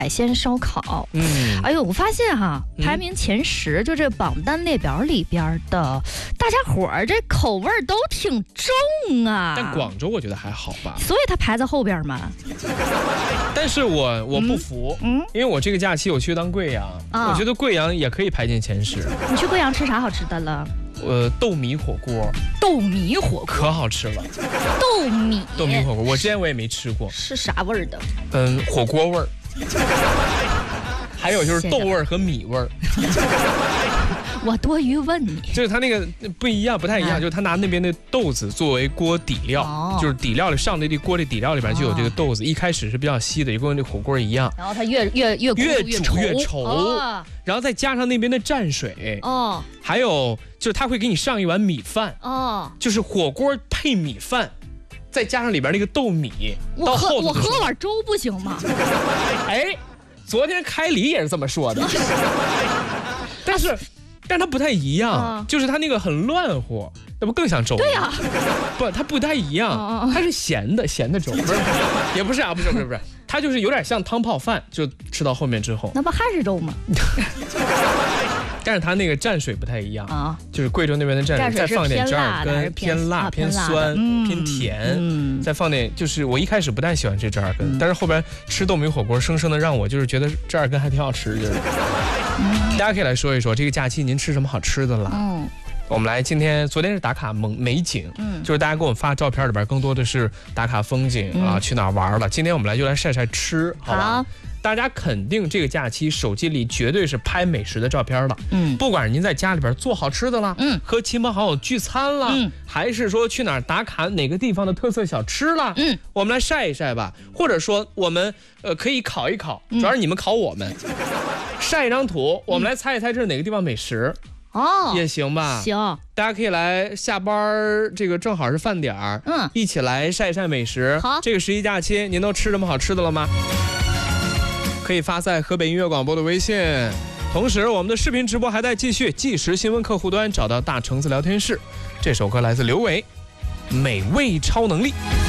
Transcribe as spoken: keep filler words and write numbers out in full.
海鲜烧烤。 嗯， 哎呦，我发现哈，排名前十、嗯、就这榜单列表里边的，大家伙儿这口味都挺重啊。 但广州我觉得还好吧， 所以它排在后边嘛。 但是我我不服，嗯，因为我这个假期我去当贵阳、啊，我觉得贵阳也可以排进前十。 你去贵阳吃啥好吃的了？ 呃，豆米火锅， 豆米火锅可好吃了。 豆米， 豆米火锅，我之前我也没吃过， 是啥味儿的？ 嗯，火锅味儿。还有就是豆味儿和米味儿。 我多余问你， 就是他那个不一样，不太一样，啊、就是他拿那边的豆子作为锅底料，哦、就是底料里上的这锅里底料里边就有这个豆子，哦、一开始是比较稀的，就跟那火锅一样。 然后它越越越越煮越稠，哦、然后再加上那边的蘸水，哦，还有就是他会给你上一碗米饭，哦，就是火锅配米饭，再加上里边那个豆米。 我喝我喝碗粥不行吗？ 哎，昨天开礼也是这么说的，但是。但它不太一样，啊、就是它那个很乱乎，那不更像粥吗？ 对呀、啊， 不，它不太一样，它是咸的，咸的粥，不是，也不是啊，不是，不是，不是，它就是有点像汤泡饭，就吃到后面之后， 那不汉式粥吗？ 但是它那个蘸水不太一样啊，就是贵州那边的蘸水，再放点折耳根，偏辣、偏酸、偏甜，再放点，就是我一开始不太喜欢吃折耳根，但是后边吃豆米火锅，生生的让我就是觉得折耳根还挺好吃，就是。大家可以来说一说这个假期您吃什么好吃的了？嗯，我们来今天昨天是打卡美美景，嗯，就是大家给我们发照片里边更多的是打卡风景啊，去哪儿玩了。今天我们来就来晒晒吃，好吧？好，大家肯定这个假期手机里绝对是拍美食的照片了，嗯，不管是您在家里边做好吃的了，嗯，和亲朋好友聚餐了，嗯，还是说去哪儿打卡哪个地方的特色小吃了，嗯，我们来晒一晒吧，或者说我们呃可以考一考，主要是你们考我们。嗯晒一张图，我们来猜一猜这是哪个地方美食哦，也行吧？ 行， 大家可以来下班，这个正好是饭点儿，嗯，一起来晒一晒美食。好，这个十一假期您都吃什么好吃的了吗？可以发在河北音乐广播的微信。同时，我们的视频直播还在继续，即时新闻客户端找到大橙子聊天室。这首歌来自刘伟，《美味超能力》。